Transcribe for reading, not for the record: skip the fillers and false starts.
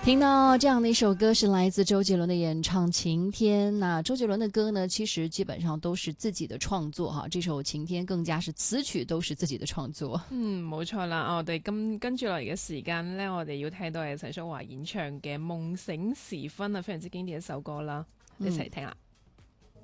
听到这样的一首歌是来自周杰伦的演唱《晴天》。那周杰伦的歌呢，其實基本上都是自己的創作哈。這首《晴天》更加是詞曲都是自己的創作。 冇錯啦。我哋跟住落嚟嘅時間呢，我哋要聽到係陳淑樺演唱嘅《夢醒時分》啊，非常之經典一首歌啦，一齊聽啦。